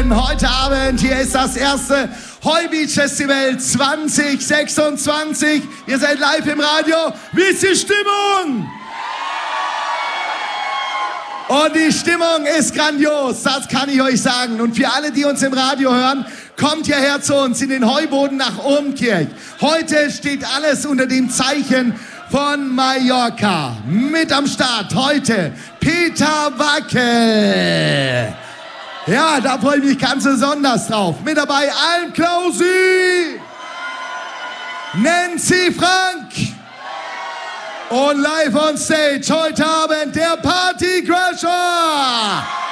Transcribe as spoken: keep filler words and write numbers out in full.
Abend, heute Abend, hier ist das erste Heubeach Festival zwanzig sechsundzwanzig. Ihr seid live im Radio. Wie ist die Stimmung? Und die Stimmung ist grandios, das kann ich euch sagen. Und für alle, die uns im Radio hören, kommt hierher zu uns in den Heuboden nach Urmkirch. Heute steht alles unter dem Zeichen von Mallorca. Mit am Start heute Peter Wackel. Ja, da freue ich mich ganz besonders drauf. Mit dabei Alm Klausi, Nancy Frank und live on stage heute Abend der Party Crasher.